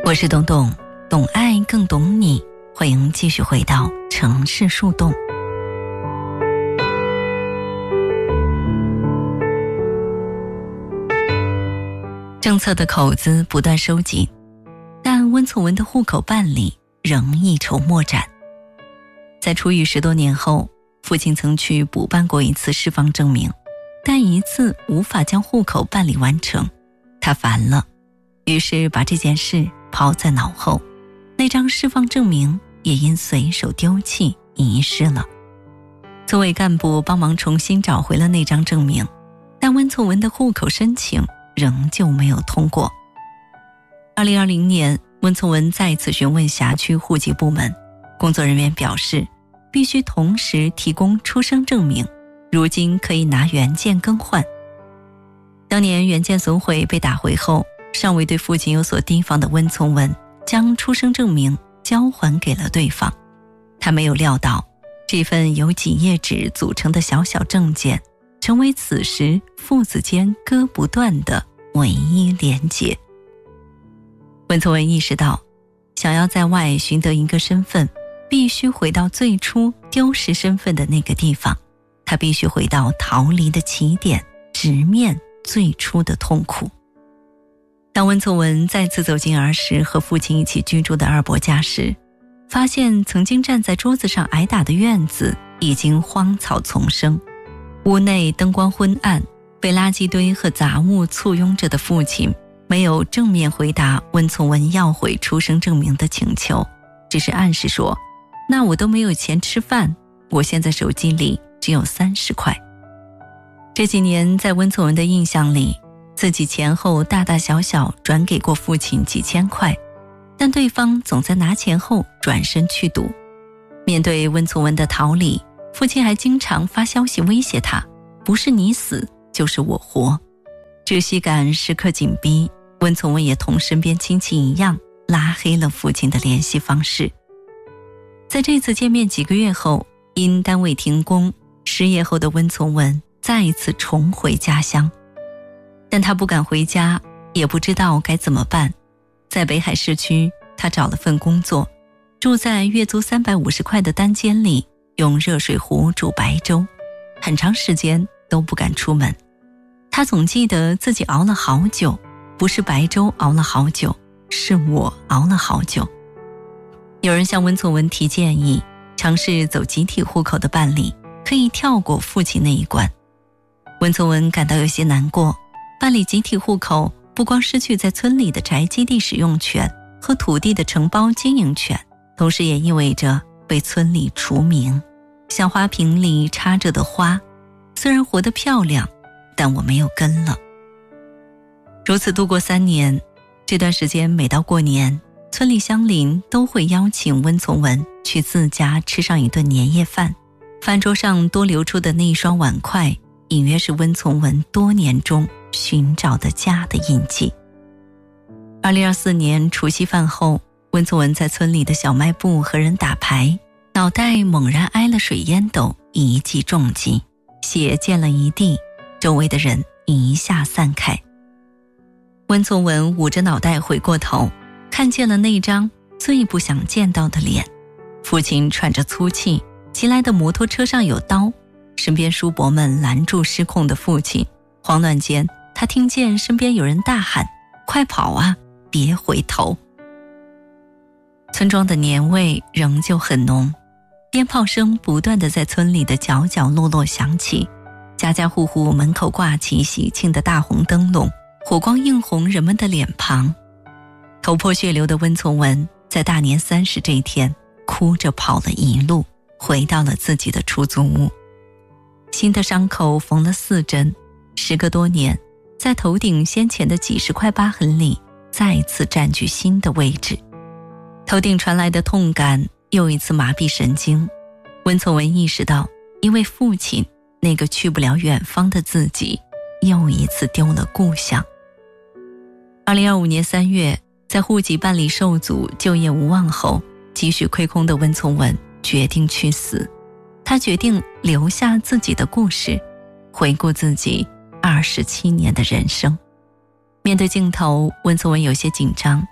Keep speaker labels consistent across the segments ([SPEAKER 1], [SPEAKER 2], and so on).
[SPEAKER 1] 我是董董，懂爱更懂你，欢迎继续回到城市树洞。政策的口子不断收紧，但温从文的户口办理仍一筹莫展。在出狱10多年后，父亲曾去补办过一次释放证明，但一次无法将户口办理完成，他烦了，于是把这件事抛在脑后，那张释放证明也因随手丢弃遗失了。村委干部帮忙重新找回了那张证明，但温从文的户口申请仍旧没有通过。2020年，温从文再次询问辖区户籍部门，工作人员表示必须同时提供出生证明，如今可以拿原件更换。当年原件损毁被打回后，尚未对父亲有所提防的温从文将出生证明交还给了对方。他没有料到，这份由几页纸组成的小小证件成为此时父子间割不断的唯一连结。温从文意识到，想要在外寻得一个身份，必须回到最初丢失身份的那个地方，他必须回到逃离的起点，直面最初的痛苦。当温从文再次走进儿时和父亲一起居住的二伯家时，发现曾经站在桌子上挨打的院子已经荒草丛生，屋内灯光昏暗，被垃圾堆和杂物簇拥着的父亲没有正面回答温从文要回出生证明的请求，只是暗示说，那我都没有钱吃饭，我现在手机里只有30块。这几年在温从文的印象里，自己前后大大小小转给过父亲几千块，但对方总在拿钱后转身去赌。面对温从文的逃离，父亲还经常发消息威胁他，不是你死就是我活。窒息感时刻紧逼，温从文也同身边亲戚一样拉黑了父亲的联系方式。在这次见面几个月后，因单位停工，失业后的温从文再一次重回家乡，但他不敢回家，也不知道该怎么办。在北海市区，他找了份工作，住在月租350块的单间里，用热水壶煮白粥，很长时间都不敢出门。他总记得自己熬了好久，不是白粥熬了好久，是我熬了好久。有人向温从文提建议，尝试走集体户口的办理，可以跳过父亲那一关。温从文感到有些难过，办理集体户口不光失去在村里的宅基地使用权和土地的承包经营权，同时也意味着被村里除名。像花瓶里插着的花，虽然活得漂亮，但我没有根了。如此度过3年，这段时间每到过年，村里乡邻都会邀请温从文去自家吃上一顿年夜饭，饭桌上多流出的那一双碗筷，隐约是温从文多年中寻找的家的印记。2024年除夕饭后，温从文在村里的小卖部和人打牌，脑袋猛然挨了水烟斗一记重击，血溅了一地，周围的人一下散开。温从文捂着脑袋回过头，看见了那张最不想见到的脸。父亲喘着粗气，骑来的摩托车上有刀，身边叔伯们拦住失控的父亲。慌乱间，他听见身边有人大喊，快跑啊，别回头。村庄的年味仍旧很浓，鞭炮声不断地在村里的角角落落响起，家家户户门口挂起喜庆的大红灯笼，火光映红人们的脸庞。头破血流的温从文在大年30这一天哭着跑了一路，回到了自己的出租屋。新的伤口缝了4针，时隔多年，在头顶先前的几10块疤痕里再次占据新的位置。头顶传来的痛感又一次麻痹神经，温从文意识到，因为父亲，那个去不了远方的自己又一次丢了故乡。2025年3月，在户籍办理受阻、就业无望后，积蓄亏空的温从文决定去死。他决定留下自己的故事，回顾自己27年的人生。面对镜头，温从文有些紧张，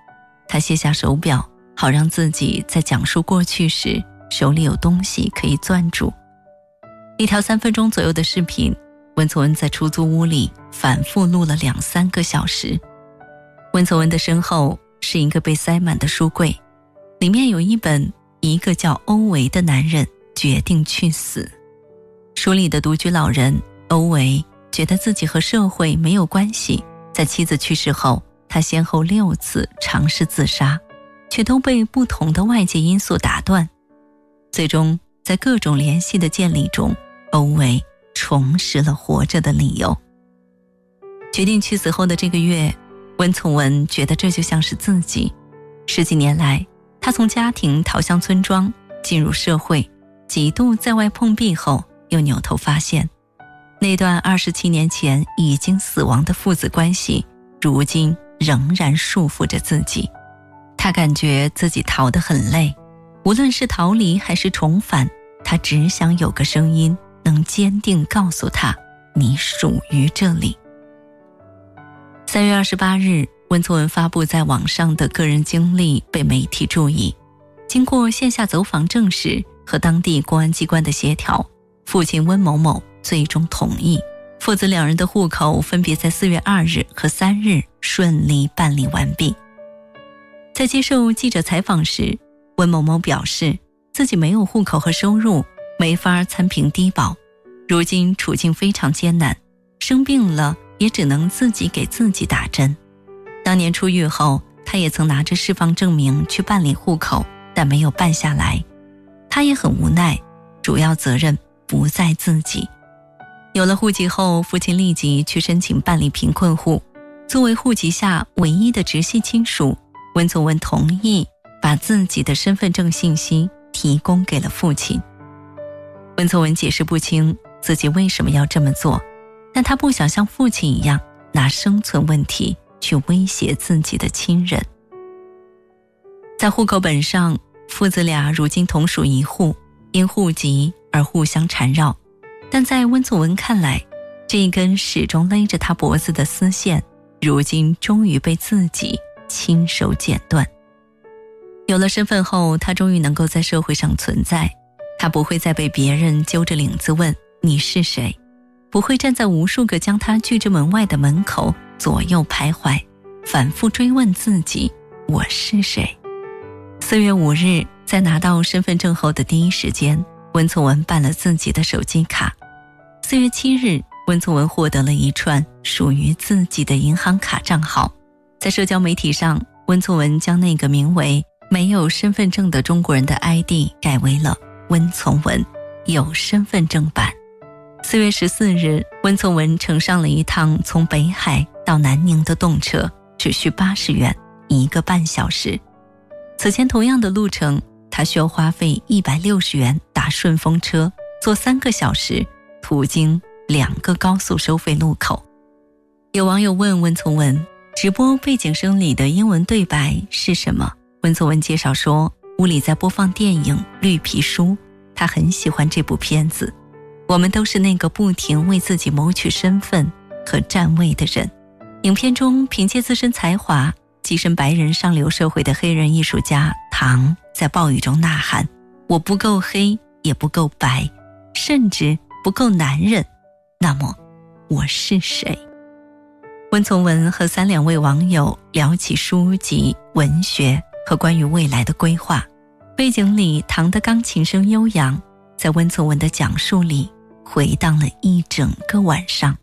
[SPEAKER 1] 他卸下手表，好让自己在讲述过去时手里有东西可以攥住。一条3分钟左右的视频，温从文在出租屋里反复录了2-3个小时。温从文的身后是一个被塞满的书柜，里面有一本《一个叫欧维的男人决定去死》。书里的独居老人欧维觉得自己和社会没有关系，在妻子去世后，他先后6次尝试自杀，却都被不同的外界因素打断。最终在各种联系的建立中，欧维重拾了活着的理由。决定去死后的这个月，温从文觉得这就像是自己。10几年来，他从家庭逃向村庄，进入社会，几度在外碰壁后，又扭头发现那段27年前已经死亡的父子关系，如今仍然束缚着自己。他感觉自己逃得很累，无论是逃离还是重返，他只想有个声音能坚定告诉他，你属于这里。3月28日，温从文发布在网上的个人经历被媒体注意。经过线下走访证实和当地公安机关的协调，父亲温某某最终同意，父子2人的户口分别在4月2日和3日顺利办理完毕。在接受记者采访时，温某某表示自己没有户口和收入，没法参评低保，如今处境非常艰难，生病了也只能自己给自己打针。当年出狱后，他也曾拿着释放证明去办理户口，但没有办下来。他也很无奈，主要责任不在自己。有了户籍后，父亲立即去申请办理贫困户。作为户籍下唯一的直系亲属，温从文同意把自己的身份证信息提供给了父亲。温从文解释不清自己为什么要这么做，但他不想像父亲一样拿生存问题去威胁自己的亲人。在户口本上，父子俩如今同属一户，因户籍而互相缠绕，但在温从文看来，这一根始终勒着他脖子的丝线，如今终于被自己亲手剪断。有了身份后，他终于能够在社会上存在，他不会再被别人揪着领子问你是谁，不会站在无数个将他拒之门外的门口左右徘徊，反复追问自己我是谁。4月5日，在拿到身份证后的第一时间，温从文办了自己的手机卡。4月7日，温从文获得了一串属于自己的银行卡账号。在社交媒体上，温从文将那个名为没有身份证的中国人的 ID 改为了温从文有身份证版。4月14日，温从文乘上了一趟从北海到南宁的动车，只需80元，1个半小时。此前同样的路程，他需要花费160元打顺风车，坐3个小时，途经2个高速收费路口。有网友问温从文，直播背景声里的英文对白是什么？温从文介绍说，屋里在播放电影《绿皮书》，他很喜欢这部片子。我们都是那个不停为自己谋取身份和站位的人。影片中凭借自身才华跻身白人上流社会的黑人艺术家唐在暴雨中呐喊，我不够黑，也不够白，甚至不够男人，那么我是谁？温从文和3-2位网友聊起书籍、文学和关于未来的规划。背景里唐的钢琴声悠扬，在温从文的讲述里回荡了一整个晚上。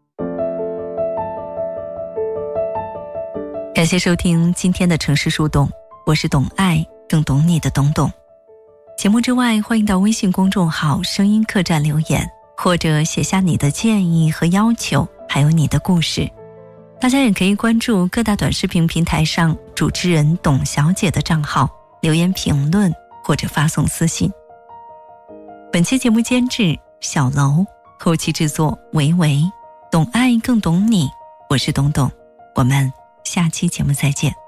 [SPEAKER 1] 感谢收听今天的城市树洞，我是懂爱更懂你的懂懂。节目之外，欢迎到微信公众号声音客栈留言，或者写下你的建议和要求，还有你的故事。大家也可以关注各大短视频平台上主持人董小姐的账号，留言评论或者发送私信。本期节目监制小楼，后期制作维维，懂爱更懂你，我是董董，我们下期节目再见。